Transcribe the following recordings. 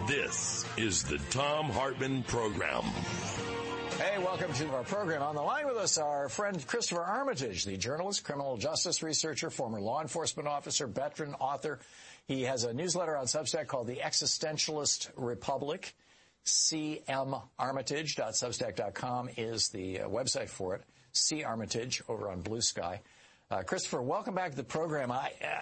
This is the Thom Hartmann Program. Hey, welcome to our program. On the line with us, our friend Christopher Armitage, the journalist, criminal justice researcher, former law enforcement officer, veteran, author. He has a newsletter on Substack called The Existentialist Republic. cmarmitage.substack.com is the website for it. C. Armitage over on Blue Sky. Christopher, welcome back to the program.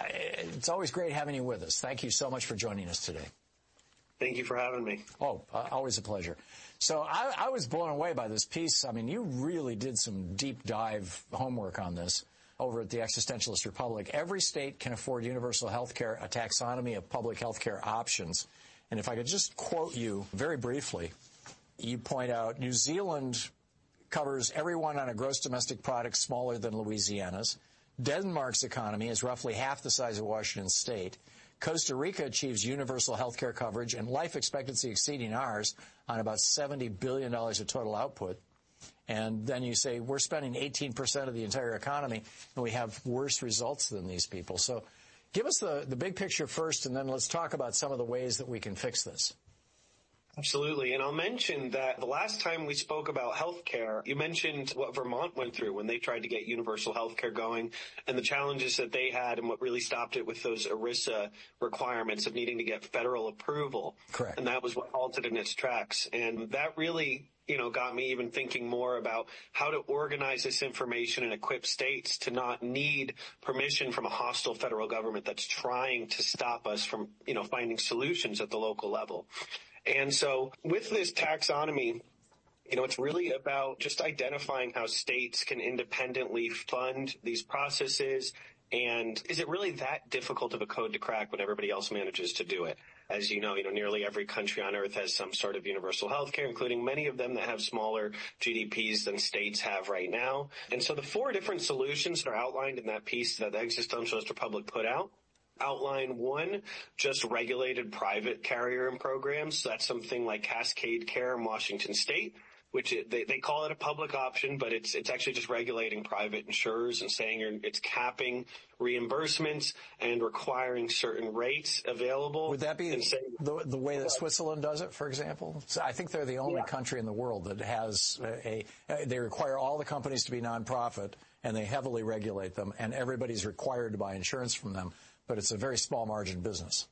It's always great having you with us. Thank you so much for joining us today. Thank you for having me. Oh, always a pleasure. So I was blown away by this piece. I mean, you really did some deep dive homework on this over at the Existentialist Republic. Every state can afford universal health care, a taxonomy of public health care options. And if I could just quote you very briefly, you point out New Zealand covers everyone on a gross domestic product smaller than Louisiana's. Denmark's economy is roughly half the size of Washington State. Costa Rica achieves universal health care coverage and life expectancy exceeding ours on about $70 billion of total output. And then you say we're spending 18% of the entire economy, and we have worse results than these people. So give us the big picture first, and then let's talk about some of the ways that we can fix this. Absolutely. And I'll mention that the last time we spoke about healthcare, you mentioned what Vermont went through when they tried to get universal healthcare going and the challenges that they had and what really stopped it with those ERISA requirements of needing to get federal approval. Correct. And that was what halted in its tracks. And that really, got me even thinking more about how to organize this information and equip states to not need permission from a hostile federal government that's trying to stop us from, finding solutions at the local level. And so with this taxonomy, it's really about just identifying how states can independently fund these processes. And is it really that difficult of a code to crack when everybody else manages to do it? As you know, nearly every country on earth has some sort of universal health care, including many of them that have smaller GDPs than states have right now. And so the 4 different solutions that are outlined in that piece that the Existentialist Republic put out outline 1, just regulated private carrier and programs. So that's something like Cascade Care in Washington State, which they call it a public option, but it's actually just regulating private insurers and saying it's capping reimbursements and requiring certain rates available. Would that be the way that Switzerland does it, for example? So I think they're the only country in the world that has they require all the companies to be nonprofit, and they heavily regulate them, and everybody's required to buy insurance from them. But it's a very small margin business.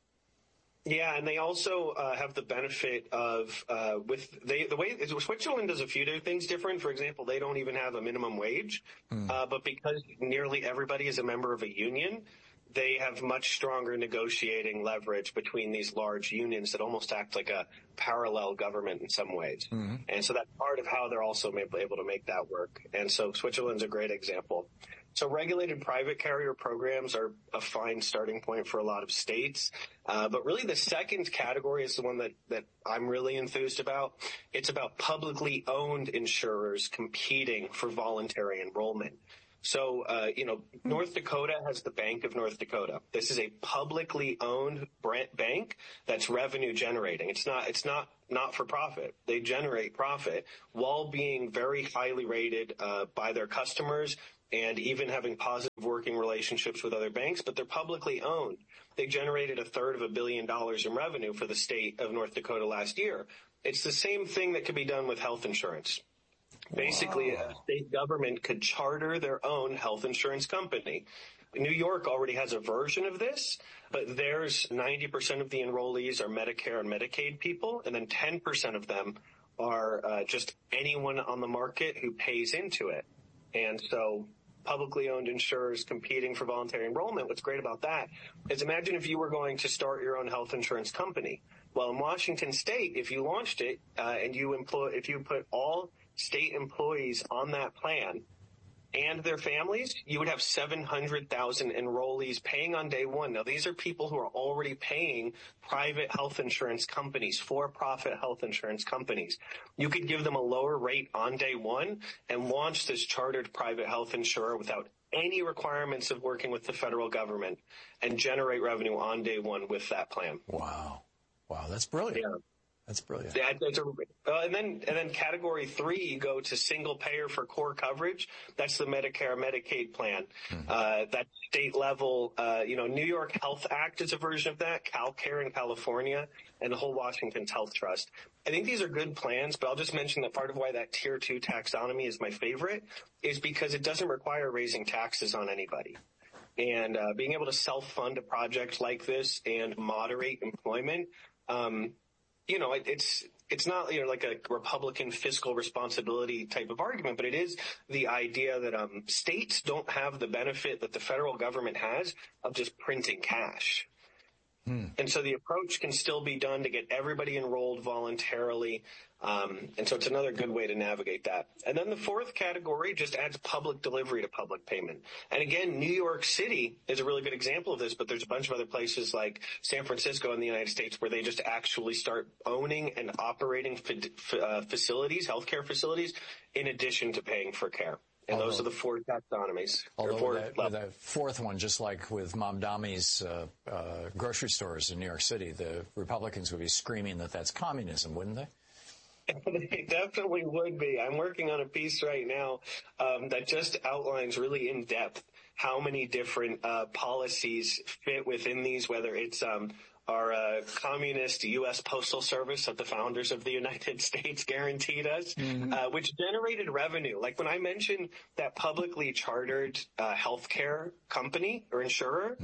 Yeah, and they also have the benefit of the way Switzerland does a few things different. For example, they don't even have a minimum wage, but because nearly everybody is a member of a union, they have much stronger negotiating leverage between these large unions that almost act like a parallel government in some ways. Mm-hmm. And so that's part of how they're also able to make that work. And so Switzerland's a great example. So regulated private carrier programs are a fine starting point for a lot of states. But really the second category is the one that I'm really enthused about. It's about publicly owned insurers competing for voluntary enrollment. So, North Dakota has the Bank of North Dakota. This is a publicly owned bank that's revenue generating. It's not for profit. They generate profit while being very highly rated by their customers and even having positive working relationships with other banks, but they're publicly owned. They generated $330 million in revenue for the state of North Dakota last year. It's the same thing that could be done with health insurance. Basically, a state government could charter their own health insurance company. New York already has a version of this, but there's 90% of the enrollees are Medicare and Medicaid people, and then 10% of them are just anyone on the market who pays into it. And so publicly owned insurers competing for voluntary enrollment, what's great about that is imagine if you were going to start your own health insurance company. Well, in Washington State, if you launched it and if you put all state employees on that plan and their families, you would have 700,000 enrollees paying on day one. Now, these are people who are already paying private health insurance companies, for-profit health insurance companies. You could give them a lower rate on day one and launch this chartered private health insurer without any requirements of working with the federal government and generate revenue on day one with that plan. Wow. Wow, that's brilliant. Yeah. That's brilliant. Yeah, and then category 3, you go to single payer for core coverage. That's the Medicare Medicaid plan. That state level, New York Health Act is a version of that, CalCare in California, and the whole Washington's Health Trust. I think these are good plans, but I'll just mention that part of why that tier 2 taxonomy is my favorite is because it doesn't require raising taxes on anybody. And being able to self-fund a project like this and moderate employment, it's not like a Republican fiscal responsibility type of argument, but it is the idea that states don't have the benefit that the federal government has of just printing cash. And so the approach can still be done to get everybody enrolled voluntarily. And so it's another good way to navigate that. And then the fourth category just adds public delivery to public payment. And again, New York City is a really good example of this, but there's a bunch of other places like San Francisco in the United States where they just actually start owning and operating facilities, healthcare facilities, in addition to paying for care. And those are the 4 taxonomies. The fourth one, just like with Mamdani's grocery stores in New York City, the Republicans would be screaming that that's communism, wouldn't they? They definitely would be. I'm working on a piece right now that just outlines really in depth how many different policies fit within these, whether it's our communist U.S. Postal Service that the founders of the United States guaranteed us, which generated revenue. Like when I mentioned that publicly chartered healthcare company or insurer,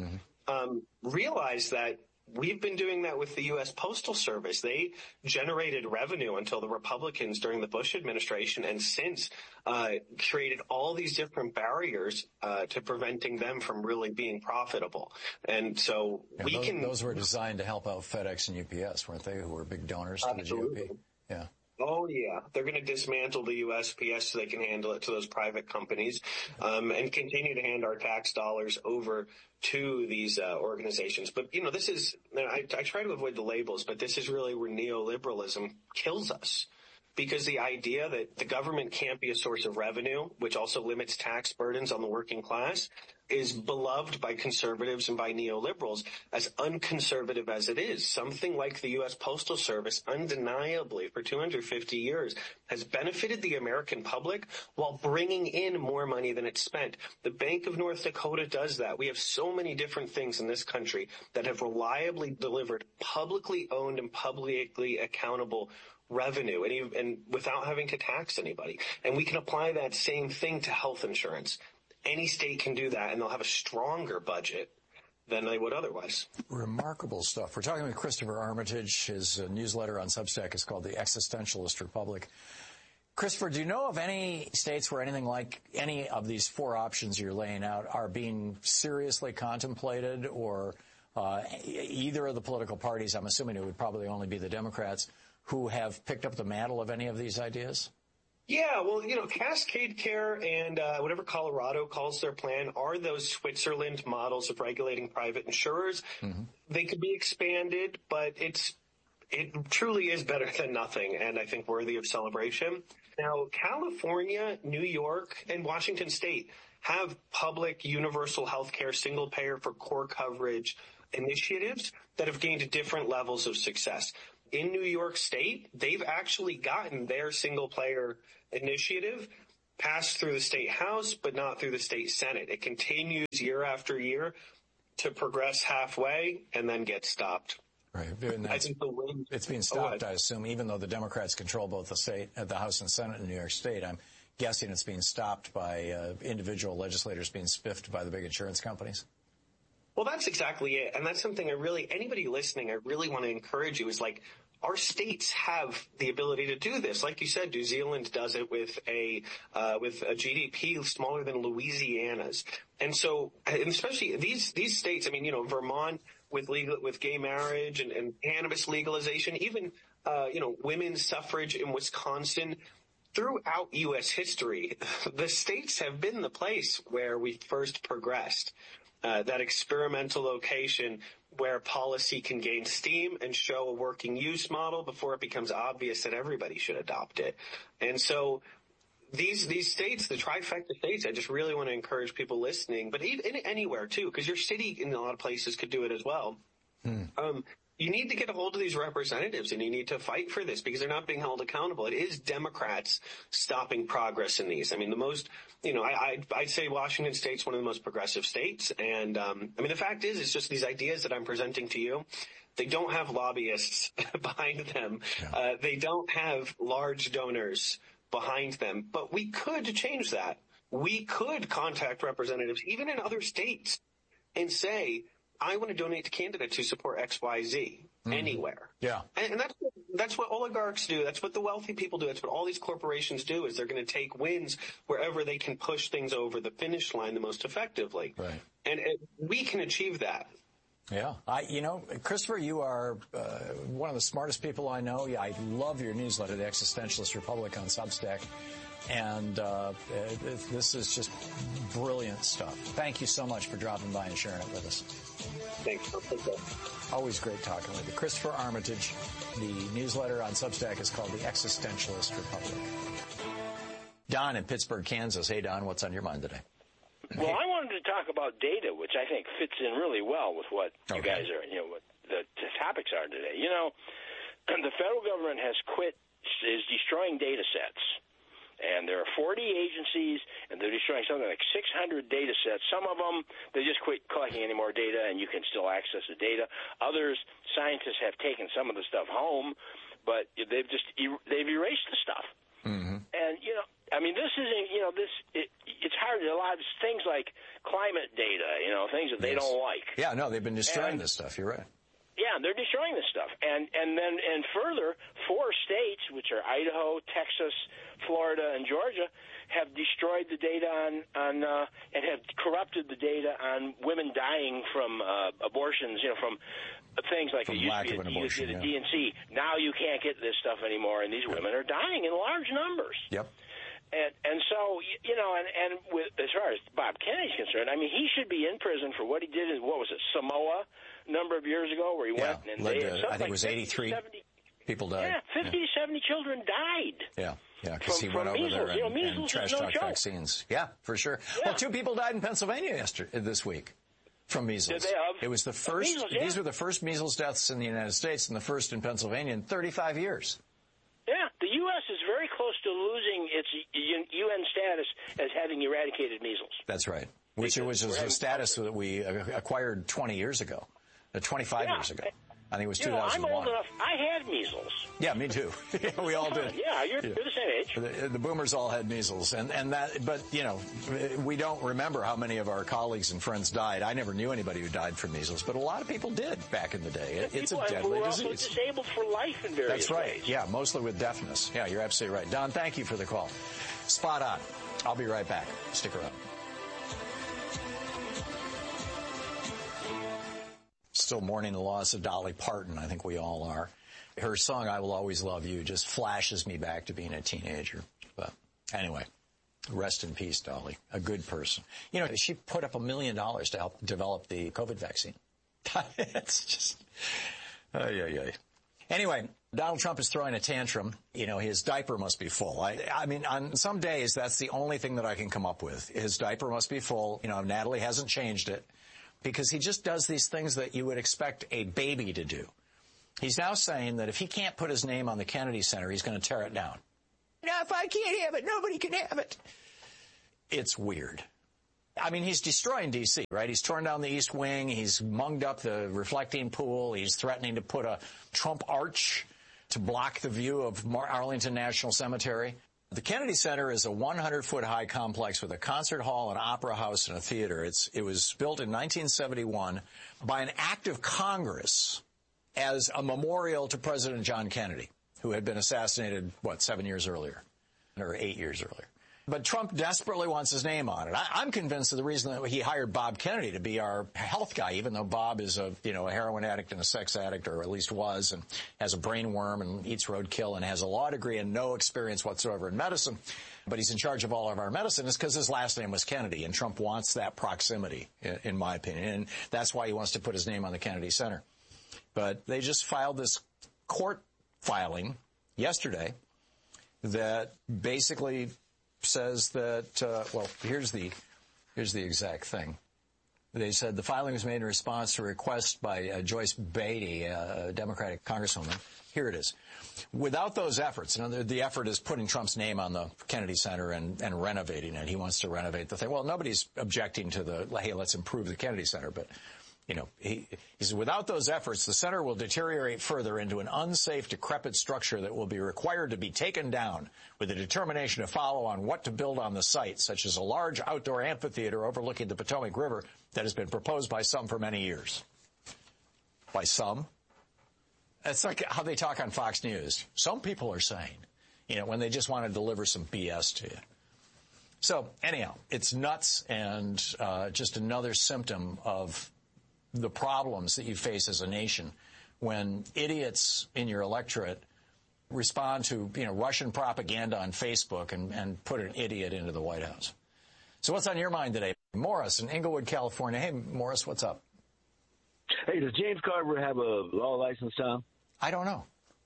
realized that we've been doing that with the U.S. Postal Service. They generated revenue until the Republicans during the Bush administration and since created all these different barriers to preventing them from really being profitable. And so those were designed to help out FedEx and UPS, weren't they, who were big donors to the GOP? Yeah. Oh, yeah. They're going to dismantle the USPS so they can handle it to those private companies and continue to hand our tax dollars over to these organizations. But, this is – I try to avoid the labels, but this is really where neoliberalism kills us. Because the idea that the government can't be a source of revenue, which also limits tax burdens on the working class, is beloved by conservatives and by neoliberals, as unconservative as it is. Something like the U.S. Postal Service, undeniably, for 250 years, has benefited the American public while bringing in more money than it spent. The Bank of North Dakota does that. We have so many different things in this country that have reliably delivered publicly owned and publicly accountable revenue and without having to tax anybody. And we can apply that same thing to health insurance. Any state can do that, and they'll have a stronger budget than they would otherwise. Remarkable stuff. We're talking with Christopher Armitage. His newsletter on Substack is called The Existentialist Republic. Christopher, do you know of any states where anything like any of these 4 options you're laying out are being seriously contemplated, or either of the political parties, I'm assuming it would probably only be the Democrats, who have picked up the mantle of any of these ideas? Yeah, well, Cascade Care and whatever Colorado calls their plan are those Switzerland models of regulating private insurers. They could be expanded, but it truly is better than nothing, and I think worthy of celebration. Now, California, New York, and Washington State have public universal health care, single payer for core coverage initiatives that have gained different levels of success. In New York State, they've actually gotten their single payer initiative passed through the state house, but not through the state senate. It continues year after year to progress halfway and then get stopped. Right. I think it's being stopped, I assume, even though the Democrats control both the House and Senate in New York State. I'm guessing it's being stopped by individual legislators being spiffed by the big insurance companies. Well, that's exactly it. And that's something anybody listening, I really want to encourage you is our states have the ability to do this. Like you said, New Zealand does it with a GDP smaller than Louisiana's. And so, and especially these states, Vermont with gay marriage and cannabis legalization, even, women's suffrage in Wisconsin. Throughout U.S. history, the states have been the place where we first progressed. That experimental location where policy can gain steam and show a working use model before it becomes obvious that everybody should adopt it. And so these states, the trifecta states, I just really want to encourage people listening, but even anywhere too, because your city in a lot of places could do it as well. you need to get a hold of these representatives, and you need to fight for this because they're not being held accountable. It is Democrats stopping progress in these. I mean, I'd say Washington State's one of the most progressive states. And, the fact is, it's just these ideas that I'm presenting to you. They don't have lobbyists behind them. Yeah. They don't have large donors behind them. But we could change that. We could contact representatives, even in other states, and say, I want to donate to candidates who support XYZ anywhere. Yeah. And that's what oligarchs do. That's what the wealthy people do. That's what all these corporations do, is they're going to take wins wherever they can push things over the finish line the most effectively. Right. And we can achieve that. Yeah. Christopher, you are one of the smartest people I know. Yeah, I love your newsletter, The Existentialist Republic, on Substack. And this is just brilliant stuff. Thank you so much for dropping by and sharing it with us. Thanks. Always great talking with you. Christopher Armitage. The newsletter on Substack is called The Existentialist Republic. Don in Pittsburgh, Kansas. Hey, Don, what's on your mind today? Well, I wanted to talk about data, which I think fits in really well with what you guys are, what the topics are today. The federal government is destroying data sets. And there are 40 agencies, and they're destroying something like 600 data sets. Some of them, they just quit collecting any more data, and you can still access the data. Others, scientists have taken some of the stuff home, but they've erased the stuff. Mm-hmm. And, this isn't, it's hard. A lot of things like climate data, things that they don't like. Yeah, no, they've been destroying this stuff. You're right. Yeah, they're destroying this stuff. And further, 4 states, which are Idaho, Texas, Florida, and Georgia, have destroyed the data on and have corrupted the data on women dying from abortions, from things like from it used lack to of be an abortion, a DNC. Now you can't get this stuff anymore, and these women are dying in large numbers. Yep. And so, and with, as far as Bob Kennedy's concerned, he should be in prison for what he did in, what was it, Samoa, a number of years ago, where he went and I think it was 83 people died. Yeah, 50 to 70 children died. Yeah, because he went over measles. there and Measles trash talked vaccines. Yeah, for sure. Yeah. Well, 2 people died in Pennsylvania this week from measles. It was the first. Measles, yeah. These were the first measles deaths in the United States, and the first in Pennsylvania in 35 years. Yeah, the U.S. is very close to losing its UN status as having eradicated measles. That's right, which was a status that we acquired 20 years ago, 25 years ago. I think it was 2001. I'm old enough. I had measles. Yeah, me too. We all did. Yeah, you're the same age. The boomers all had measles, but we don't remember how many of our colleagues and friends died. I never knew anybody who died from measles, but a lot of people did back in the day. It's a deadly disease. Also disabled for life in various ways. That's right. ways. Yeah, mostly with deafness. Yeah, you're absolutely right. Don, thank you for the call. Spot on. I'll be right back. Stick around. Still mourning the loss of Dolly Parton. I think we all are. Her song, I Will Always Love You, just flashes me back to being a teenager. But anyway, rest in peace, Dolly. A good person. She put up $1 million to help develop the COVID vaccine. It's just... Anyway, Donald Trump is throwing a tantrum. His diaper must be full. I mean, on some days, that's the only thing that I can come up with. His diaper must be full. Natalie hasn't changed it. Because he just does these things that you would expect a baby to do. He's now saying that if he can't put his name on the Kennedy Center, he's going to tear it down. Now, if I can't have it, nobody can have it. It's weird. I mean, he's destroying D.C., right? He's torn down the East Wing. He's munged up the reflecting pool. He's threatening to put a Trump arch to block the view of Arlington National Cemetery. The Kennedy Center is a 100-foot-high complex with a concert hall, an opera house, and a theater. It was built in 1971 by an act of Congress as a memorial to President John Kennedy, who had been assassinated, 7 years earlier, or 8 years earlier. But Trump desperately wants his name on it. I'm convinced of the reason that he hired Bob Kennedy to be our health guy, even though Bob is a heroin addict and a sex addict, or at least was, and has a brain worm and eats roadkill and has a law degree and no experience whatsoever in medicine. But he's in charge of all of our medicine is because his last name was Kennedy, and Trump wants that proximity, in my opinion. And that's why he wants to put his name on the Kennedy Center. But they just filed this court filing yesterday that basically says that, here's the exact thing. They said the filing was made in response to a request by Joyce Beatty, a Democratic congresswoman. Here it is. Without those efforts, the effort is putting Trump's name on the Kennedy Center and renovating it. He wants to renovate the thing. Well, nobody's objecting to hey, let's improve the Kennedy Center. But, he says, without those efforts, the center will deteriorate further into an unsafe, decrepit structure that will be required to be taken down with a determination to follow on what to build on the site, such as a large outdoor amphitheater overlooking the Potomac River that has been proposed by some for many years. By some? That's like how they talk on Fox News. Some people are saying, when they just want to deliver some BS to you. So, anyhow, it's nuts and just another symptom of the problems that you face as a nation when idiots in your electorate respond to, Russian propaganda on Facebook and put an idiot into the White House. So what's on your mind today? Morris in Inglewood, California. Hey, Morris, what's up? Hey, does James Carver have a law license, Tom? I don't know.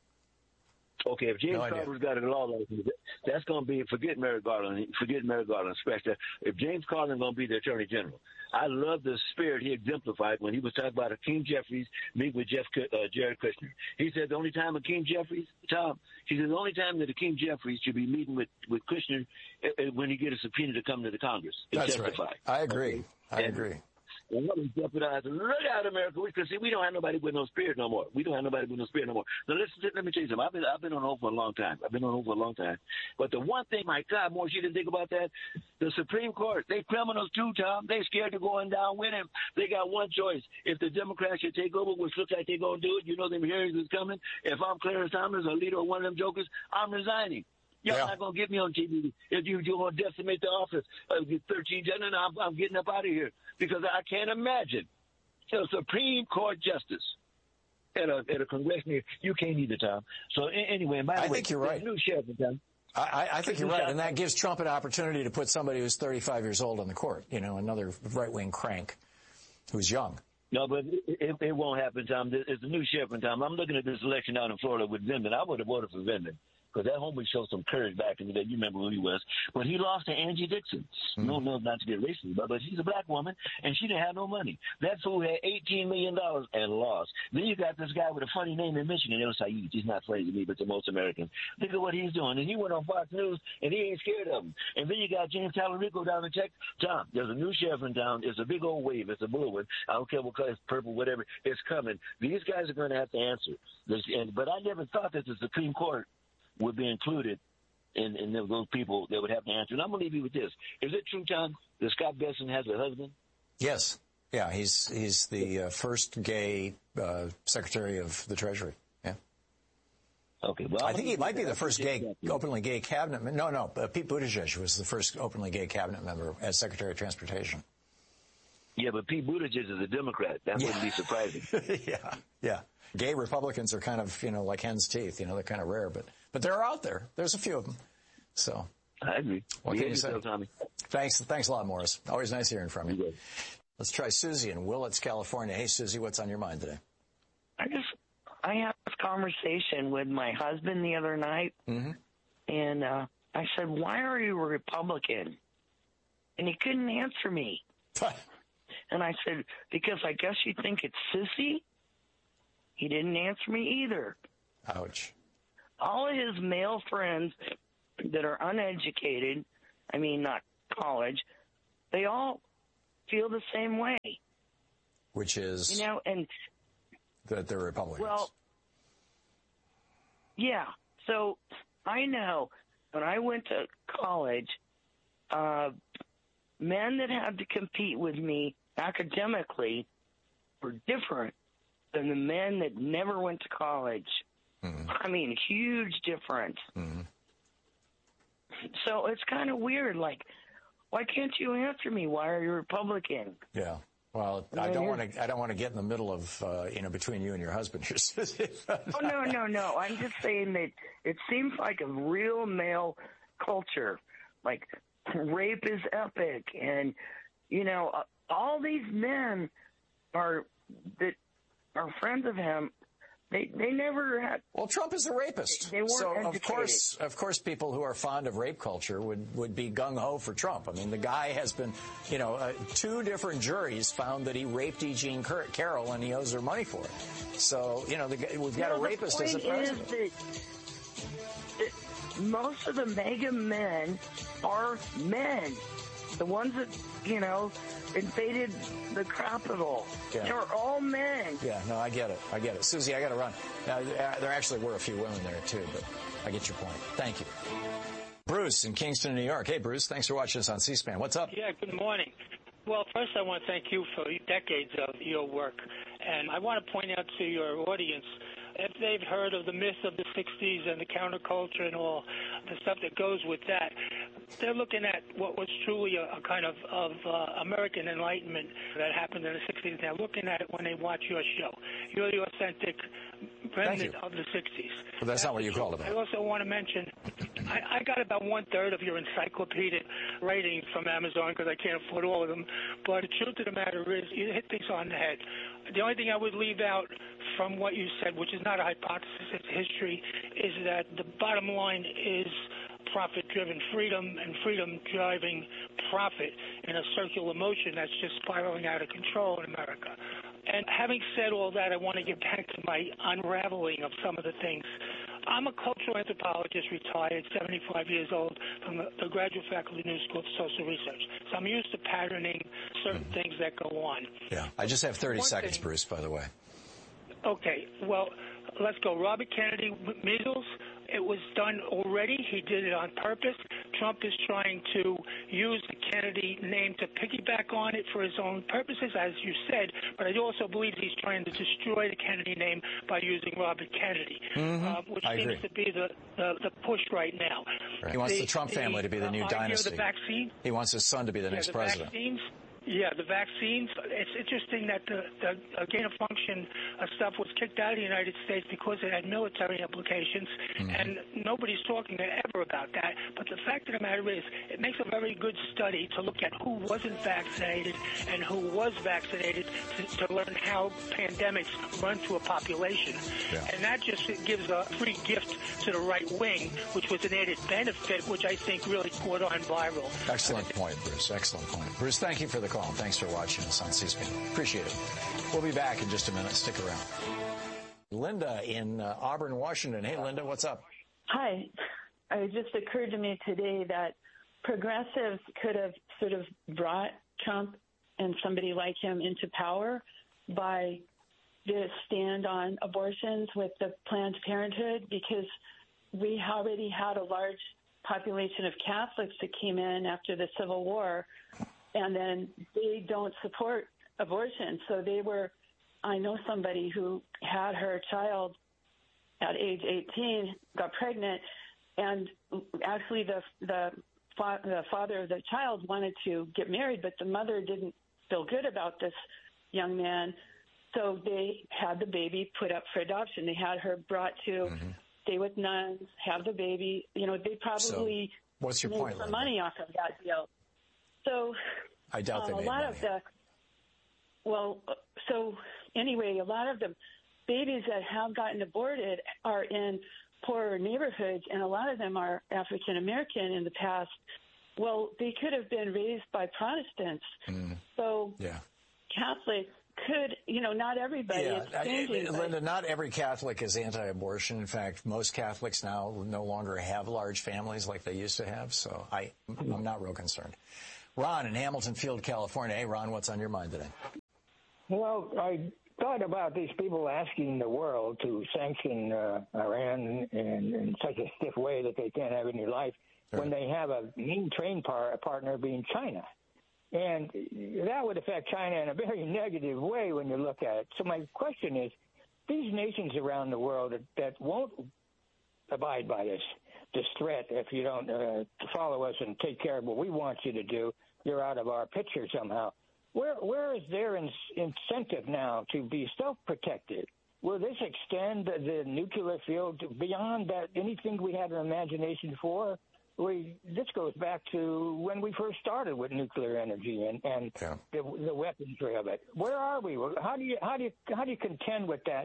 Okay, if James Carver's got a law license, that's going to be, forget Merrick Garland, especially. If James Carlin's going to be the Attorney General, I love the spirit he exemplified when he was talking about Hakeem Jeffries meet with Jared Kushner. He said the only time Hakeem Jeffries, Tom, he said the only time that Hakeem Jeffries should be meeting with Kushner when he get a subpoena to come to the Congress. That's right. I agree. I agree. And let me jeopardize. Look out, America! Because we don't have nobody with no spirit no more. Now, listen. Let me tell you something. I've been on hold for a long time. But the one thing, my God, Morris, you didn't think about that. The Supreme Court, they criminals too, Tom. They scared of going down with him. They got one choice. If the Democrats should take over, which looks like they're going to do it, them hearings is coming. If I'm Clarence Thomas, a leader of one of them jokers, I'm resigning. Y'all not going to get me on TV if you're going to decimate the office of 13 general. I'm getting up out of here because I can't imagine a Supreme Court justice at a congressional. You can't either, Tom. So anyway, I think you're right. New sheriff in town. I think you're right, and that gives Trump an opportunity to put somebody who's 35 years old on the court. Another right-wing crank who's young. No, but it won't happen, Tom. It's a new sheriff in town. I'm looking at this election out in Florida with Vindman. I would have voted for Vindman. Because that homie showed some courage back in the day. You remember who he was. When he lost to Angie Dixon. Mm-hmm. No, not to get racist, but she's a black woman, and she didn't have no money. That fool had $18 million and lost. Then you got this guy with a funny name in Michigan, El Said. He's not funny to me, but to most Americans. Look at what he's doing. And he went on Fox News, and he ain't scared of him. And then you got James Talarico down in Texas. Tom, there's a new sheriff in town. It's a big old wave. It's a blue one. I don't care what color, it's purple, whatever. It's coming. These guys are going to have to answer. But I never thought that the Supreme Court would be included in those people that would have to answer. And I'm going to leave you with this. Is it true, Tom, that Scott Bessent has a husband? Yes. Yeah, he's the first gay Secretary of the Treasury. Yeah. Okay. Well, I think he might be the first openly gay cabinet member. No, Pete Buttigieg was the first openly gay cabinet member as Secretary of Transportation. Yeah, but Pete Buttigieg is a Democrat. That wouldn't be surprising. Yeah. Gay Republicans are kind of, like hen's teeth. They're kind of rare, but they're out there. There's a few of them. So I agree. What can you say? Tommy. Thanks a lot, Morris. Always nice hearing from you. Let's try Susie in Willits, California. Hey, Susie, what's on your mind today? I had this conversation with my husband the other night, and I said, "Why are you a Republican?" And he couldn't answer me. And I said, "Because I guess you think it's sissy." He didn't answer me either. Ouch. All of his male friends that are uneducated, not college, they all feel the same way. Which is? And that they're Republicans. Well, yeah. So I know when I went to college, men that had to compete with me academically were different than the men that never went to college. Mm-hmm. Huge difference. Mm-hmm. So it's kind of weird. Like, why can't you answer me? Why are you Republican? Yeah. Well, I don't want to get in the middle of between you and your husband. Oh no. I'm just saying that it seems like a real male culture. Like, rape is epic, and all these men are friends of him. They never had. Well, Trump is a rapist. They weren't so educated. of course, people who are fond of rape culture would be gung ho for Trump. I mean, the guy has been, 2 different juries found that he raped E. Jean Carroll and he owes her money for it. So, we've got a rapist as a president. The point is that most of the MAGA men are men. The ones that, invaded the Capitol. Yeah. They're all men. Yeah, no, I get it. Susie, I got to run. Now, there actually were a few women there, too, but I get your point. Thank you. Bruce in Kingston, New York. Hey, Bruce, thanks for watching us on C-SPAN. What's up? Yeah, good morning. Well, first I want to thank you for decades of your work. And I want to point out to your audience, if they've heard of the myth of the 60s and the counterculture and all the stuff that goes with that, they're looking at what was truly a kind of American Enlightenment that happened in the 60s. They're looking at it when they watch your show. You're the authentic remnant of the 60s. Well, that's not what you called it. I also want to mention, I got about 1/3 of your encyclopedic ratings from Amazon because I can't afford all of them. But the truth of the matter is, you hit things on the head. The only thing I would leave out from what you said, which is not a hypothesis, it's history, is that the bottom line is profit-driven freedom and freedom driving profit in a circular motion that's just spiraling out of control in America. And having said all that, I want to get back to my unraveling of some of the things. I'm a cultural anthropologist, retired, 75 years old, from the Graduate Faculty New School of Social Research. So I'm used to patterning certain things that go on. Yeah, I just have 30 seconds, Bruce, by the way. Okay, well, let's go. Robert Kennedy, measles, it was done already. He did it on purpose. Trump is trying to use the Kennedy name to piggyback on it for his own purposes, as you said, but I also believe he's trying to destroy the Kennedy name by using Robert Kennedy, which seems to be the push right now. Right. He wants the Trump family to be the new dynasty. The vaccine. He wants his son to be the next president. Vaccines. Yeah, the vaccines. It's interesting that the gain-of-function stuff was kicked out of the United States because it had military implications, and nobody's talking ever about that. But the fact of the matter is, it makes a very good study to look at who wasn't vaccinated and who was vaccinated to learn how pandemics run through a population. Yeah. And that just gives a free gift to the right wing, which was an added benefit, which I think really caught on viral. Excellent point, Bruce. Excellent point. Bruce, thank you for the call. Thanks for watching us on C-SPAN. Appreciate it. We'll be back in just a minute. Stick around. Linda in Auburn, Washington. Hey, Linda, what's up? Hi. It just occurred to me today that progressives could have sort of brought Trump and somebody like him into power by the stand on abortions with the Planned Parenthood, because we already had a large population of Catholics that came in after the Civil War, and then they don't support abortion. So I know somebody who had her child at age 18, got pregnant, and actually the father of the child wanted to get married, but the mother didn't feel good about this young man. So they had the baby put up for adoption. They had her brought to stay with nuns, have the baby. They probably what's your made point, some Linda? money off of that deal. So I doubt they made a lot money. A lot of the babies that have gotten aborted are in poorer neighborhoods, and a lot of them are African American in the past. Well, they could have been raised by Protestants. So Catholics could, not everybody. Yeah, Linda, not every Catholic is anti-abortion. In fact, most Catholics now no longer have large families like they used to have. So I'm not real concerned. Ron in Hamilton Field, California. Hey, Ron, what's on your mind today? Well, I thought about these people asking the world to sanction Iran in such a stiff way that they can't have any life when they have a mean trade partner being China. And that would affect China in a very negative way when you look at it. So my question is, these nations around the world that won't abide by this threat, if you don't follow us and take care of what we want you to do, you're out of our picture somehow. Where is their incentive now to be self-protected? Will this extend the nuclear field beyond that? Anything we had an imagination for? This goes back to when we first started with nuclear energy and the weaponry of it. Where are we? How do you contend with that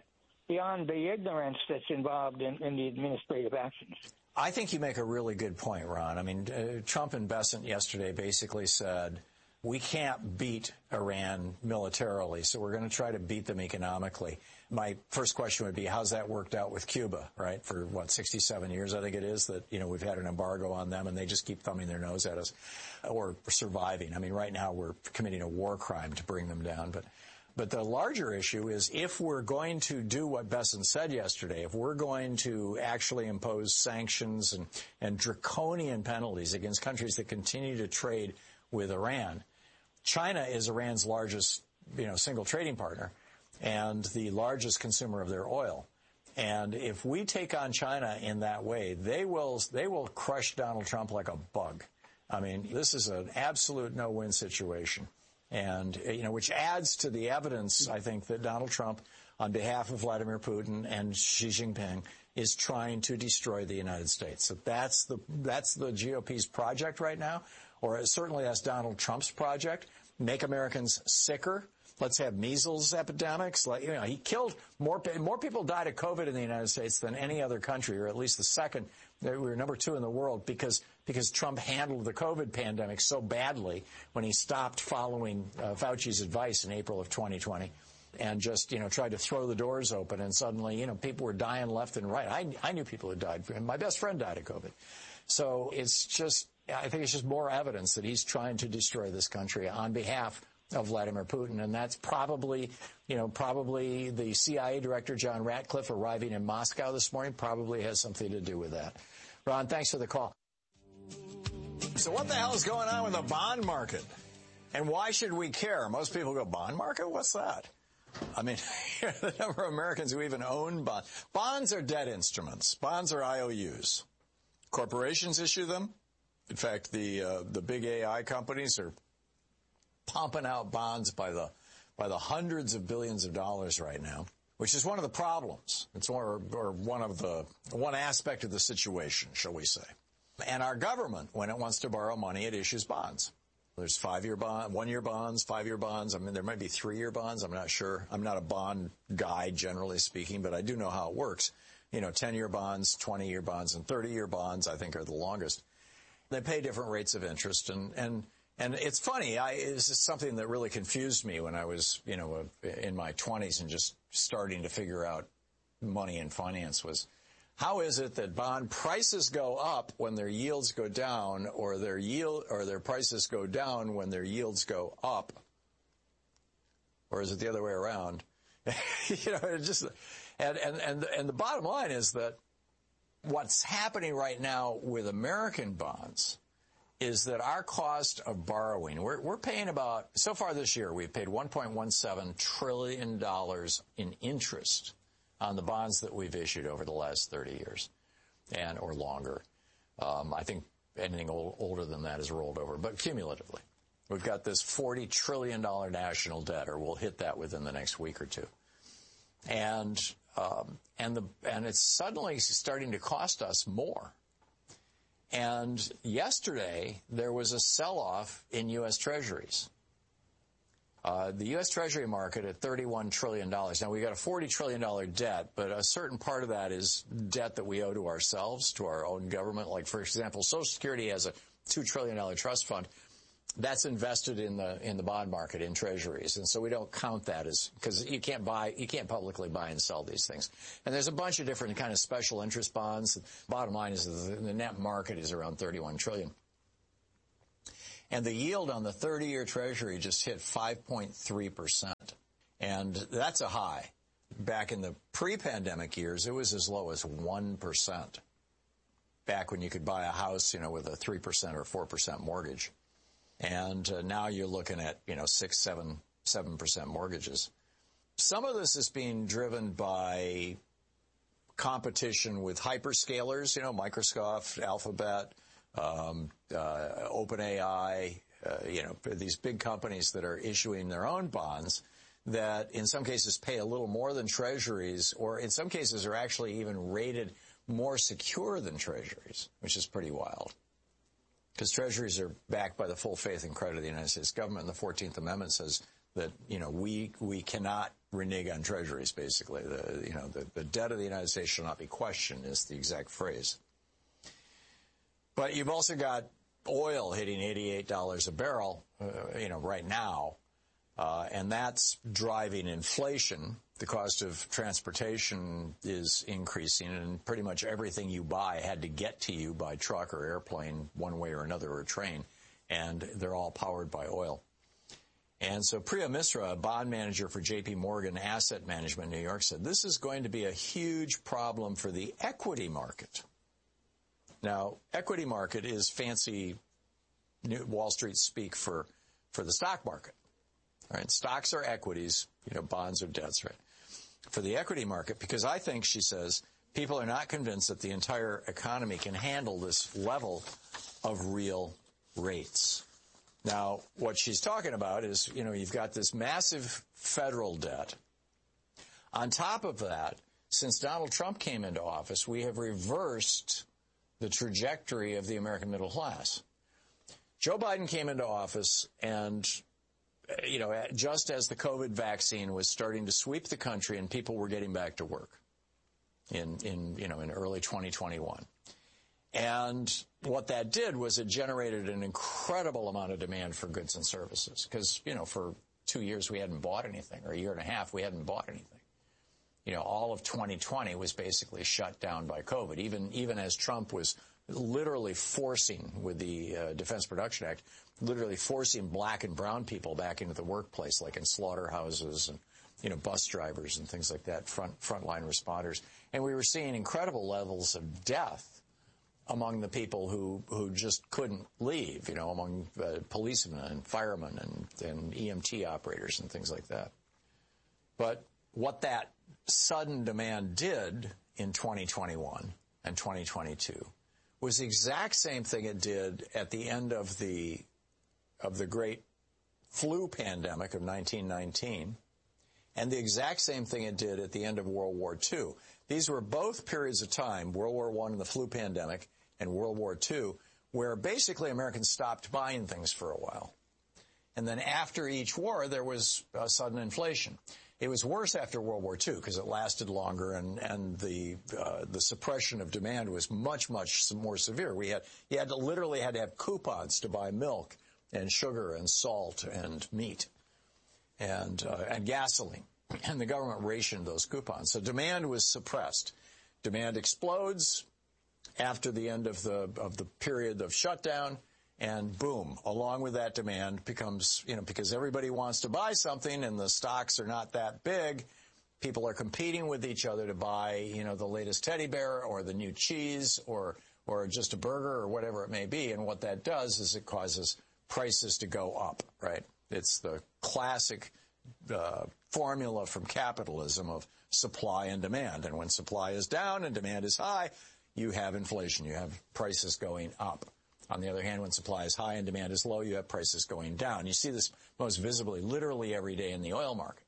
beyond the ignorance that's involved in the administrative actions. I think you make a really good point, Ron. I mean, Trump and Bessent yesterday basically said, we can't beat Iran militarily, so we're going to try to beat them economically. My first question would be, how's that worked out with Cuba, right? For, 67 years, I think it is, that, we've had an embargo on them, and they just keep thumbing their nose at us, or surviving. I mean, right now we're committing a war crime to bring them down. But the larger issue is, if we're going to do what Bessent said yesterday, if we're going to actually impose sanctions and draconian penalties against countries that continue to trade with Iran, China is Iran's largest, single trading partner and the largest consumer of their oil. And if we take on China in that way, they will crush Donald Trump like a bug. I mean, this is an absolute no-win situation. And, which adds to the evidence, I think, that Donald Trump, on behalf of Vladimir Putin and Xi Jinping, is trying to destroy the United States. So that's the GOP's project right now, or certainly that's Donald Trump's project. Make Americans sicker. Let's have measles epidemics. He killed more people died of COVID in the United States than any other country, or at least the second. We were number 2 in the world because Trump handled the COVID pandemic so badly when he stopped following Fauci's advice in April of 2020 and just, tried to throw the doors open. And suddenly, people were dying left and right. I knew people who died. My best friend died of COVID. So I think it's just more evidence that he's trying to destroy this country on behalf of Vladimir Putin. And that's probably the CIA director, John Ratcliffe, arriving in Moscow this morning probably has something to do with that. Ron, thanks for the call. So what the hell is going on with the bond market? And why should we care? Most people go, bond market? What's that? I mean, the number of Americans who even own bonds. Bonds are debt instruments. Bonds are IOUs. Corporations issue them. In fact, the big AI companies are pumping out bonds by the hundreds of billions of dollars right now, which is one of the problems. It's one aspect of the situation, shall we say. And our government, when it wants to borrow money, it issues bonds. There's 5-year bond, 1-year bonds, 5-year bonds. I mean, there might be 3-year bonds. I'm not sure. I'm not a bond guy, generally speaking, but I do know how it works. 10-year bonds, 20-year bonds, and 30-year bonds, I think, are the longest. They pay different rates of interest. And it's funny. This is something that really confused me when I was, in my 20s and just starting to figure out money and finance was, how is it that bond prices go up when their yields go down, or their prices go down when their yields go up? Or is it the other way around? It just, and the bottom line is that what's happening right now with American bonds is that our cost of borrowing, we're paying about, so far this year, we've paid $1.17 trillion in interest on the bonds that we've issued over the last 30 years or longer. I think anything older than that is rolled over, but cumulatively. We've got this $40 trillion national debt, or we'll hit that within the next week or two. And it's suddenly starting to cost us more. And yesterday, there was a sell-off in U.S. Treasuries. The U.S. Treasury market at $31 trillion. Now, we've got a $40 trillion debt, but a certain part of that is debt that we owe to ourselves, to our own government. Like, for example, Social Security has a $2 trillion trust fund. That's invested in the bond market, in treasuries. And so we don't count that because you can't publicly buy and sell these things. And there's a bunch of different kind of special interest bonds. Bottom line is the net market is around $31 trillion. And the yield on the 30-year treasury just hit 5.3%. And that's a high. Back in the pre-pandemic years, it was as low as 1%. Back when you could buy a house, with a 3% or 4% mortgage. And now you're looking at, 6, 7% mortgages. Some of this is being driven by competition with hyperscalers, Microsoft, Alphabet, OpenAI, these big companies that are issuing their own bonds that in some cases pay a little more than treasuries, or in some cases are actually even rated more secure than treasuries, which is pretty wild. Because treasuries are backed by the full faith and credit of the United States government, and the 14th Amendment says that, we cannot renege on treasuries, basically. The debt of the United States shall not be questioned is the exact phrase. But you've also got oil hitting $88 a barrel, right now, and that's driving inflation. The cost of transportation is increasing, and pretty much everything you buy had to get to you by truck or airplane one way or another, or train, and they're all powered by oil. And so Priya Misra, a bond manager for J.P. Morgan Asset Management in New York, said this is going to be a huge problem for the equity market. Now, equity market is fancy Wall Street speak for the stock market. Right? Stocks are equities, bonds are debts, right? For the equity market, because I think, she says, people are not convinced that the entire economy can handle this level of real rates. Now, what she's talking about is, you've got this massive federal debt. On top of that, since Donald Trump came into office, we have reversed the trajectory of the American middle class. Joe Biden came into office and, just as the COVID vaccine was starting to sweep the country and people were getting back to work in early 2021. And what that did was it generated an incredible amount of demand for goods and services because, for 2 years we hadn't bought anything, or a year and a half we hadn't bought anything. All of 2020 was basically shut down by COVID, even as Trump was literally forcing, with the Defense Production Act, literally forcing black and brown people back into the workplace, like in slaughterhouses and, bus drivers and things like that, frontline responders. And we were seeing incredible levels of death among the people who just couldn't leave, among policemen and firemen and EMT operators and things like that. But what that sudden demand did in 2021 and 2022 was the exact same thing it did at the end of the great flu pandemic of 1919, and the exact same thing it did at the end of World War II. These were both periods of time, World War I and the flu pandemic and World War II, where basically Americans stopped buying things for a while. And then after each war, there was a sudden inflation. It was worse after World War II because it lasted longer, and the suppression of demand was much more severe. You had to have coupons to buy milk and sugar and salt and meat and gasoline, and the government rationed those coupons. So demand was suppressed. Demand explodes after the end of the period of shutdown. And boom, along with that demand becomes, because everybody wants to buy something and the stocks are not that big, people are competing with each other to buy, the latest teddy bear or the new cheese or just a burger or whatever it may be. And what that does is it causes prices to go up, right? It's the classic formula from capitalism of supply and demand. And when supply is down and demand is high, you have inflation. You have prices going up. On the other hand, when supply is high and demand is low, you have prices going down. You see this most visibly, literally every day in the oil market.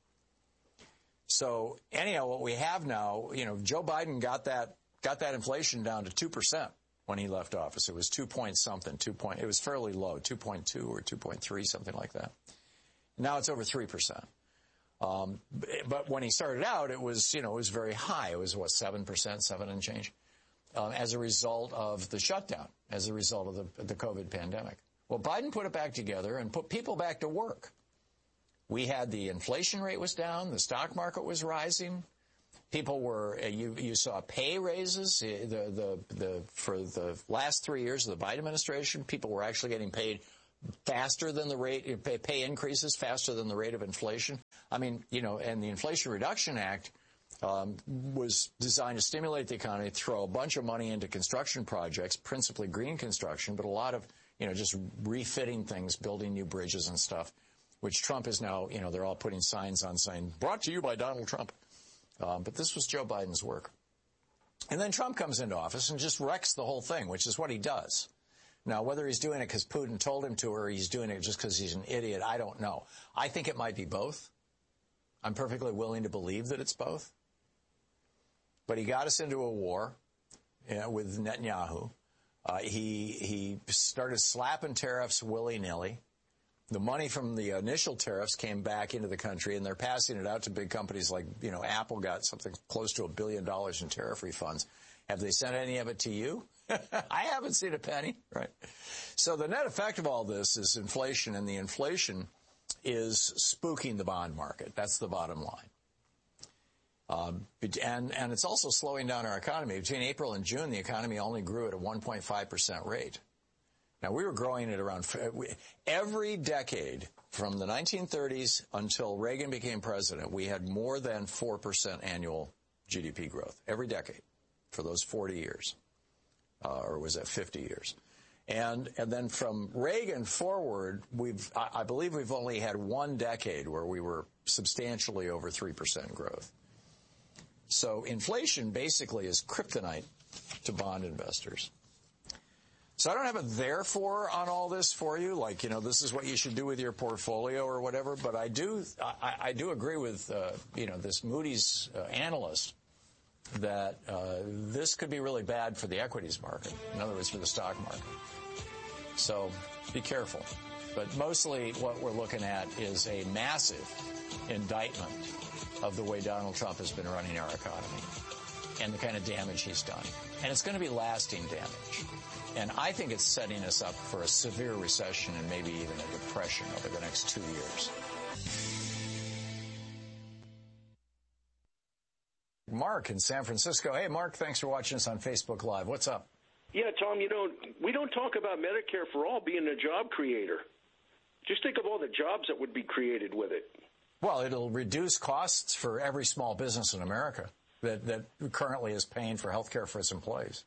So anyhow, what we have now, Joe Biden got that inflation down to 2% when he left office. It was 2 point something, it was fairly low, 2.2 or 2.3, something like that. Now it's over 3%. But when he started out, it was very high. It was 7%, 7 and change. As a result of the shutdown, as a result of the COVID pandemic. Well, Biden put it back together and put people back to work. We had the inflation rate was down, the stock market was rising. People were, you saw pay raises. For the last 3 years of the Biden administration, people were actually getting paid faster than the rate, pay increases faster than the rate of inflation. And the Inflation Reduction Act was designed to stimulate the economy, throw a bunch of money into construction projects, principally green construction, but a lot of, just refitting things, building new bridges and stuff, which Trump is now, they're all putting signs on saying, brought to you by Donald Trump. But this was Joe Biden's work. And then Trump comes into office and just wrecks the whole thing, which is what he does. Now, whether he's doing it because Putin told him to or he's doing it just because he's an idiot, I don't know. I think it might be both. I'm perfectly willing to believe that it's both. But he got us into a war with Netanyahu. He started slapping tariffs willy-nilly. The money from the initial tariffs came back into the country, and they're passing it out to big companies like, Apple got something close to $1 billion in tariff refunds. Have they sent any of it to you? I haven't seen a penny, right? So the net effect of all this is inflation, and the inflation is spooking the bond market. That's the bottom line. And it's also slowing down our economy. Between April and June, the economy only grew at a 1.5% rate. Now, we were growing at around every decade from the 1930s until Reagan became president. We had more than 4% annual GDP growth every decade for those 40 years, or was that 50 years? And then from Reagan forward, I believe we've only had one decade where we were substantially over 3% growth. So inflation basically is kryptonite to bond investors. So I don't have a therefore on all this for you, like, this is what you should do with your portfolio or whatever, but I do agree with, this Moody's analyst that this could be really bad for the equities market, in other words, for the stock market. So be careful. But mostly what we're looking at is a massive indictment of the way Donald Trump has been running our economy and the kind of damage he's done. And it's going to be lasting damage. And I think it's setting us up for a severe recession and maybe even a depression over the next 2 years. Mark in San Francisco. Hey, Mark, thanks for watching us on Facebook Live. What's up? Yeah, Tom, we don't talk about Medicare for All being a job creator. Just think of all the jobs that would be created with it. Well, it'll reduce costs for every small business in America that currently is paying for health care for its employees.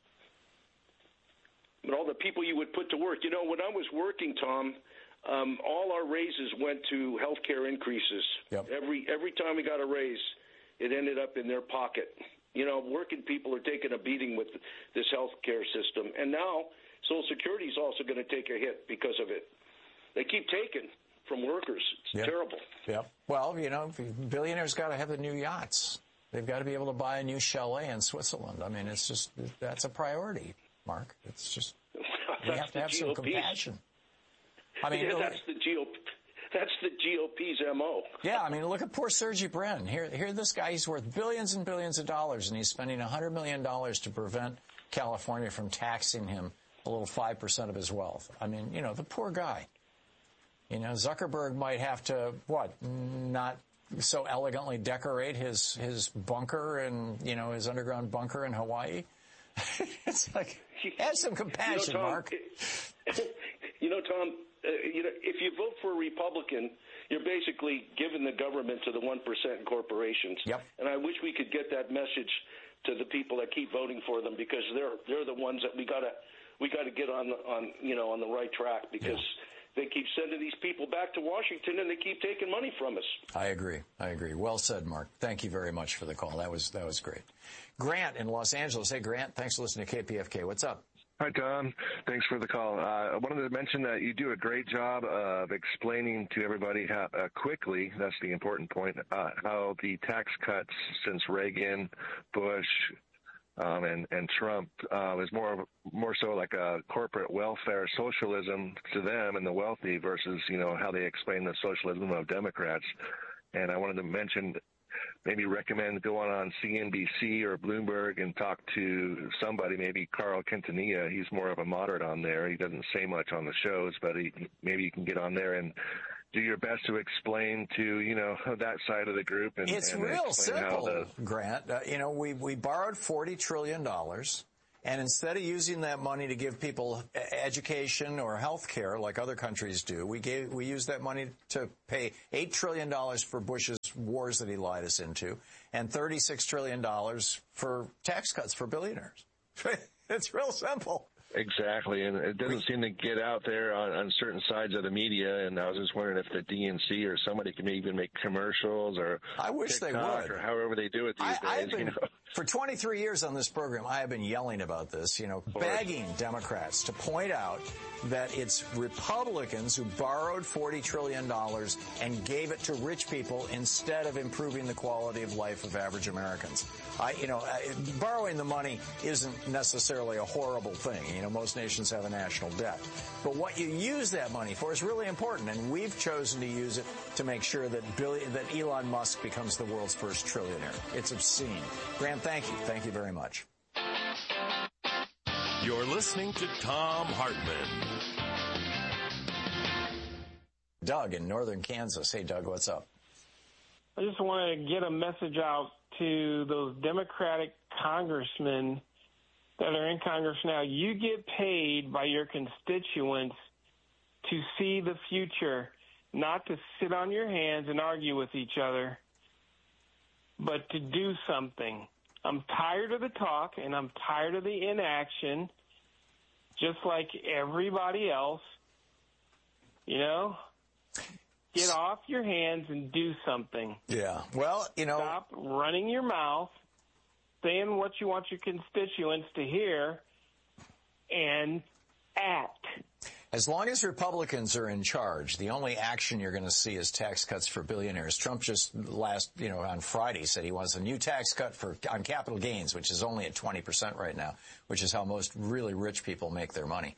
But all the people you would put to work. When I was working, Tom, all our raises went to health care increases. Yep. Every time we got a raise, it ended up in their pocket. Working people are taking a beating with this health care system. And now Social Security is also going to take a hit because of it. They keep taking from workers. It's terrible. Yep. Well, billionaires got to have the new yachts. They've got to be able to buy a new chalet in Switzerland. I mean, that's a priority, Mark. It's just, we have to have some compassion. I mean, that's the GOP's MO. Yeah, I mean, look at poor Sergey Brin. Here, this guy, he's worth billions and billions of dollars, and he's spending $100 million to prevent California from taxing him a little 5% of his wealth. I mean, the poor guy. Zuckerberg might have to, not so elegantly decorate his bunker and, his underground bunker in Hawaii. It's like, have some compassion, Tom, Mark. Tom, if you vote for a Republican, you're basically giving the government to the 1% corporations. Yep. And I wish we could get that message to the people that keep voting for them, because they're the ones that we gotta get on the right track, because they keep sending these people back to Washington and they keep taking money from us. I agree. Well said, Mark. Thank you very much for the call. That was great. Grant in Los Angeles. Hey, Grant, thanks for listening to KPFK. What's up? Hi, Tom. Thanks for the call. I wanted to mention that you do a great job of explaining to everybody how quickly, that's the important point, how the tax cuts since Reagan, Bush, and Trump is more so like a corporate welfare socialism to them and the wealthy versus, how they explain the socialism of Democrats. And I wanted to mention, maybe recommend going on CNBC or Bloomberg and talk to somebody, maybe Carl Quintanilla. He's more of a moderate on there. He doesn't say much on the shows, but maybe you can get on there and do your best to explain to, that side of the group. And it's real simple, Grant. We borrowed $40 trillion, and instead of using that money to give people education or health care like other countries do, we used that money to pay $8 trillion for Bush's wars that he lied us into, and $36 trillion for tax cuts for billionaires. It's real simple. Exactly, and it doesn't seem to get out there on certain sides of the media, and I was just wondering if the DNC or somebody can maybe even make commercials or I wish TikTok they would. or however they do it these days. For 23 years on this program, I have been yelling about this, begging Democrats to point out that it's Republicans who borrowed $40 trillion and gave it to rich people instead of improving the quality of life of average Americans. Borrowing the money isn't necessarily a horrible thing. Most nations have a national debt. But what you use that money for is really important, and we've chosen to use it to make sure that Elon Musk becomes the world's first trillionaire. It's obscene. Grant, thank you. Thank you very much. You're listening to Thom Hartmann. Doug in northern Kansas. Hey, Doug, what's up? I just want to get a message out to those Democratic congressmen that are in Congress now. You get paid by your constituents to see the future, not to sit on your hands and argue with each other, but to do something. I'm tired of the talk, and I'm tired of the inaction, just like everybody else. Get off your hands and do something. Yeah. Well, Stop running your mouth, saying what you want your constituents to hear, and act. As long as Republicans are in charge, the only action you're going to see is tax cuts for billionaires. Trump just on Friday said he wants a new tax cut on capital gains, which is only at 20% right now, which is how most really rich people make their money.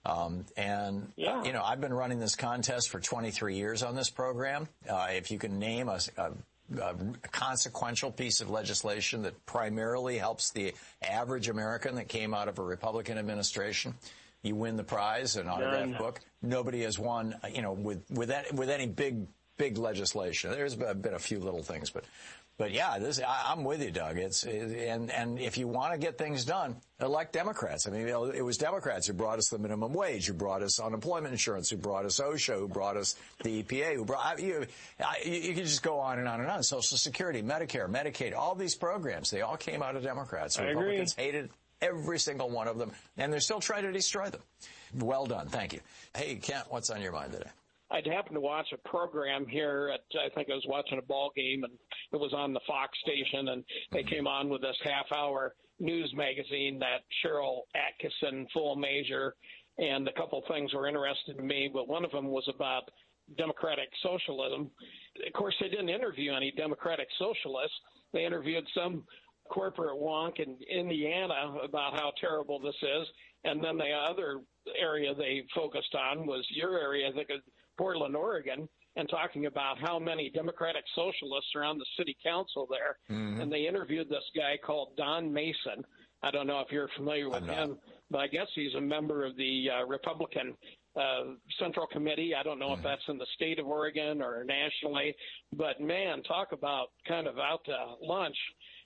I've been running this contest for 23 years on this program. If you can name a consequential piece of legislation that primarily helps the average American that came out of a Republican administration, you win the prize, an autographed book. Nobody has won, with any big legislation. There's been a few little things, but yeah, I'm with you, Doug. And if you want to get things done, elect Democrats. I mean, it was Democrats who brought us the minimum wage, who brought us unemployment insurance, who brought us OSHA, who brought us the EPA, who brought you can just go on and on and on. Social Security, Medicare, Medicaid, all these programs, they all came out of Democrats. Republicans hated every single one of them, and they're still trying to destroy them. Well done. Thank you. Hey, Kent, what's on your mind today? I'd happened to watch a program here I think I was watching a ball game, and it was on the Fox station, and they came on with this half-hour news magazine that Cheryl Atkinson, Full Measure, and a couple things were interested to me, but one of them was about democratic socialism. Of course, they didn't interview any democratic socialists. They interviewed some corporate wonk in Indiana about how terrible this is, and then the other area they focused on was your area, I think, Portland, Oregon, and talking about how many Democratic socialists are on the city council there. Mm-hmm. And they interviewed this guy called Don Mason. I don't know if you're familiar with him, but I guess he's a member of the Republican Central Committee. I don't know if that's in the state of Oregon or nationally, but man, talk about kind of out to lunch.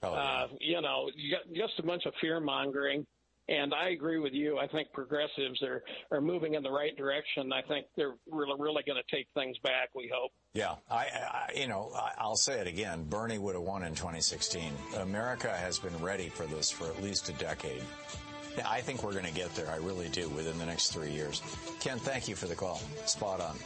Just a bunch of fear mongering. And I agree with you. I think progressives are moving in the right direction. I think they're really going to take things back, we hope. Yeah. I'll say it again. Bernie would have won in 2016. America has been ready for this for at least a decade. I think we're going to get there. I really do, within the next 3 years. Ken, thank you for the call. Spot on.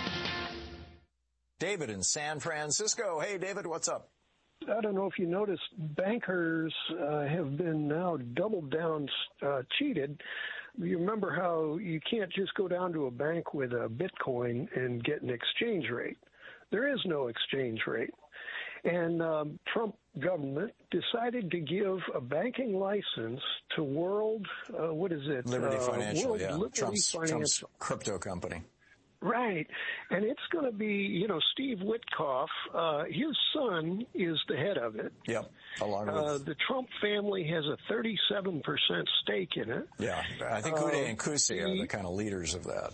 David in San Francisco. Hey, David, what's up? I don't know if you noticed, bankers have been now double down cheated. You remember how you can't just go down to a bank with a Bitcoin and get an exchange rate. There is no exchange rate. And Trump government decided to give a banking license to Liberty Financial, Trump's crypto company. Right. And it's going to be, Steve Witkoff, his son is the head of it. Yep. Along with the Trump family has a 37% stake in it. Yeah. I think Uday and Kusi are the kind of leaders of that.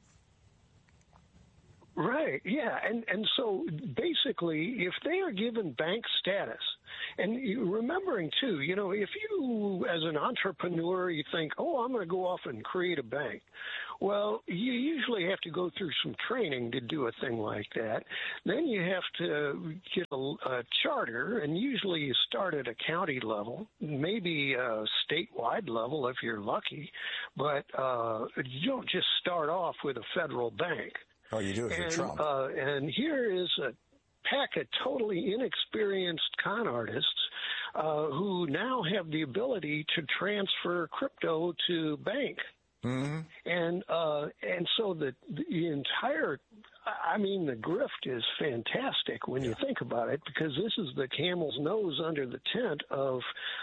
Right, yeah, and so basically, if they are given bank status, and remembering too, if you as an entrepreneur, you think, I'm going to go off and create a bank. Well, you usually have to go through some training to do a thing like that. Then you have to get a charter, and usually you start at a county level, maybe a statewide level if you're lucky, but you don't just start off with a federal bank. Oh, you do if you're Trump. And here is a pack of totally inexperienced con artists who now have the ability to transfer crypto to bank. Mm-hmm. And so the entire, I mean, the grift is fantastic when you think about it, because this is the camel's nose under the tent of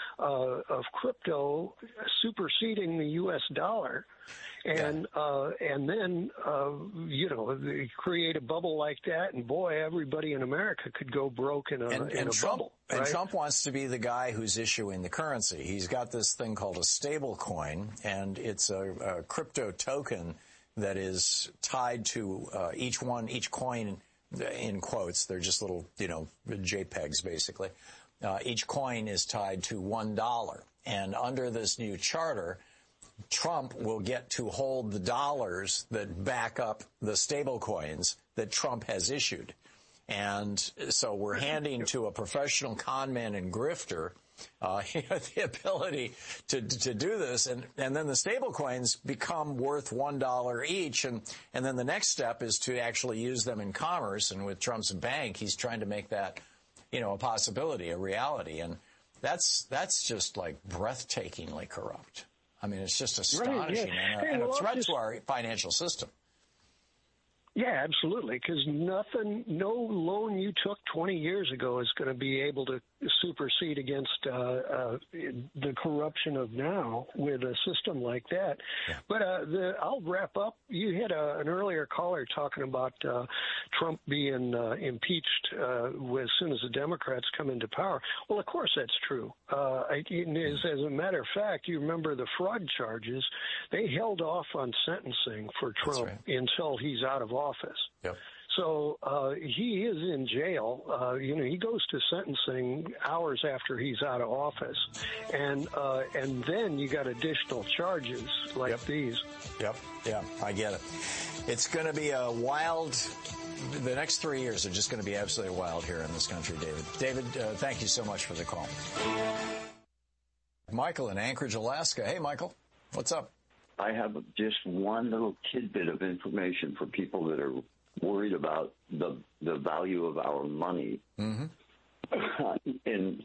crypto superseding the U.S. dollar. And then they create a bubble like that, and boy, everybody in America could go broke in a bubble. Right? And Trump wants to be the guy who's issuing the currency. He's got this thing called a stable coin, and it's a crypto token that is tied to each coin, in quotes. They're just little, JPEGs basically. Each coin is tied to $1, and under this new charter, Trump will get to hold the dollars that back up the stable coins that Trump has issued. And so we're handing to a professional conman and grifter the ability to do this. And then the stable coins become worth $1 each. And then the next step is to actually use them in commerce. And with Trump's bank, he's trying to make that, a possibility, a reality. And that's just like breathtakingly corrupt. I mean, it's just astonishing, and a threat to our financial system. Yeah, absolutely, because no loan you took 20 years ago is going to be able to supersede against the corruption of now with a system like that. Yeah. But I'll wrap up. You had an earlier caller talking about Trump being impeached as soon as the Democrats come into power. Well, of course that's true. As a matter of fact, you remember the fraud charges. They held off on sentencing for Trump until he's out of office. Yep. So he is in jail. He goes to sentencing hours after he's out of office, and then you got additional charges like these. Yep. Yeah, I get it. It's going to be a wild. The next 3 years are just going to be absolutely wild here in this country, David. David, thank you so much for the call. Michael in Anchorage, Alaska. Hey, Michael, what's up? I have just one little tidbit of information for people that are worried about the value of our money. Mm-hmm. In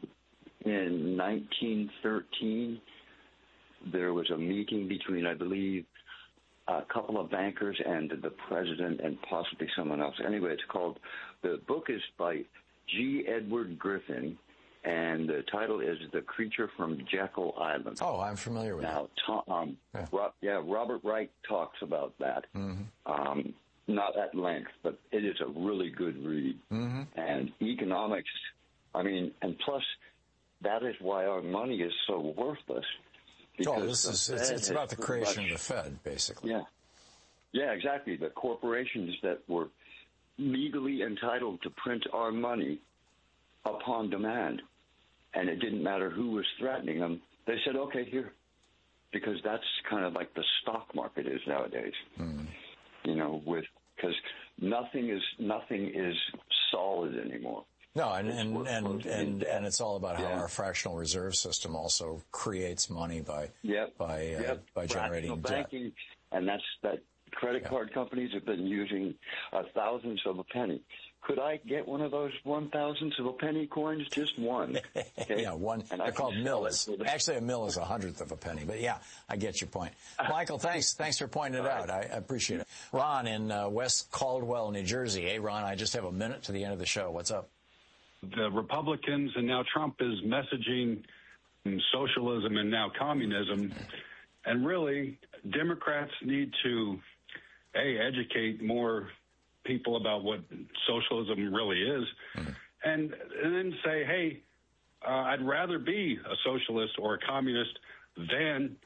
1913, there was a meeting between, I believe, a couple of bankers and the president and possibly someone else. Anyway, the book is by G. Edward Griffin, and the title is The Creature from Jekyll Island. Oh, I'm familiar with that. Robert Wright talks about that. Mm-hmm. Not at length, but it is a really good read. Mm-hmm. And economics, and plus, that is why our money is so worthless. It's about the creation of the Fed, basically. Yeah, exactly. The corporations that were legally entitled to print our money upon demand, and it didn't matter who was threatening them. They said, okay, here, because that's kind of like the stock market is nowadays. Mm. Because nothing is solid anymore. No, and it's all about how our fractional reserve system also creates money by generating debt. Banking, and that credit card companies have been using thousandths of a penny. Could I get one of those 1,000ths of a penny coins? Just one. Okay? Yeah, one. And they're called mills. Actually, a mill is 100th of a penny. But yeah, I get your point. Michael, thanks for pointing it out. I appreciate it. Ron in West Caldwell, New Jersey. Hey, Ron, I just have a minute to the end of the show. What's up? The Republicans and now Trump is messaging socialism and now communism. And really, Democrats need to, educate more people about what socialism really is, and then say, hey, I'd rather be a socialist or a communist than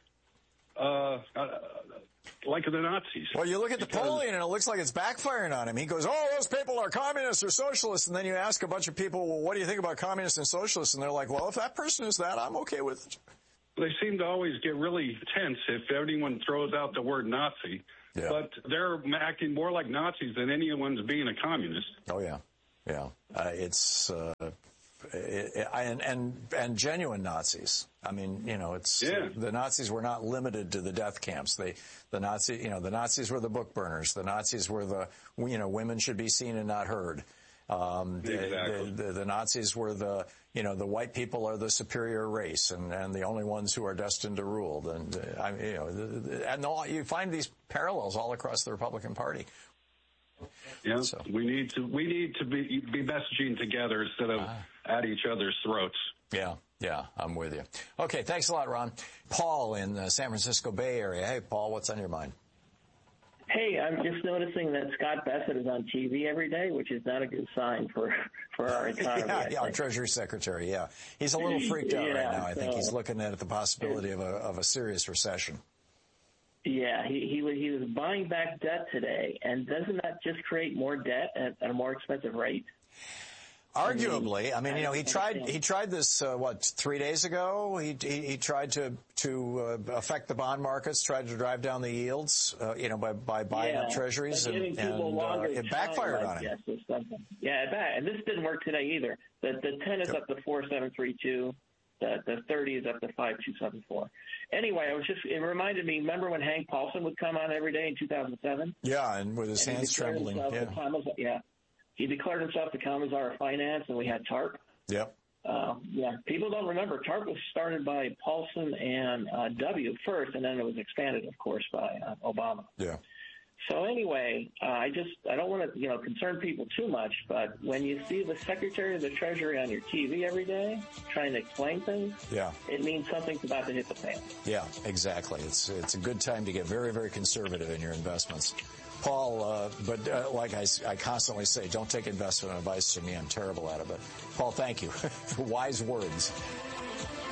like the Nazis. Well, you look at Napoleon, and it looks like it's backfiring on him. He goes, those people are communists or socialists, and then you ask a bunch of people, well, what do you think about communists and socialists? And they're like, well, if that person is that, I'm okay with it. They seem to always get really tense if anyone throws out the word Nazi. Yeah. But they're acting more like Nazis than anyone's being a communist. Oh, yeah. Yeah. It's and genuine Nazis. I mean, the Nazis were not limited to the death camps. The Nazis were the book burners. The Nazis were the, women should be seen and not heard. Exactly. The Nazis were the white people are the superior race and the only ones who are destined to rule. You find these parallels all across the Republican Party. Yeah, so. we need to be messaging together instead of at each other's throats. Yeah, I'm with you. Okay, thanks a lot, Ron. Paul in the San Francisco Bay Area. Hey, Paul, what's on your mind? Hey, I'm just noticing that Scott Bassett is on TV every day, which is not a good sign for our economy. Our Treasury Secretary, He's a little freaked out right now. I think he's looking at the possibility of a serious recession. Yeah, he was buying back debt today, and doesn't that just create more debt at a more expensive rate? Arguably, he tried this 3 days ago. He tried to affect the bond markets, tried to drive down the yields, by buying up treasuries, and it backfired on him. And this didn't work today either. The 10 is up to 4.732. The 30 is up to 5.274. Anyway, it reminded me. Remember when Hank Paulson would come on every day in 2007? Yeah, and with his hands trembling. He declared himself the Commissar of Finance, and we had TARP. Yep. People don't remember. TARP was started by Paulson and W first, and then it was expanded, of course, by Obama. Yeah. So anyway, I don't want to concern people too much, but when you see the Secretary of the Treasury on your TV every day trying to explain things, it means something's about to hit the fan. Yeah, exactly. It's a good time to get very, very conservative in your investments. Paul, like I constantly say, don't take investment advice from me. I'm terrible at it. But, Paul, thank you for wise words.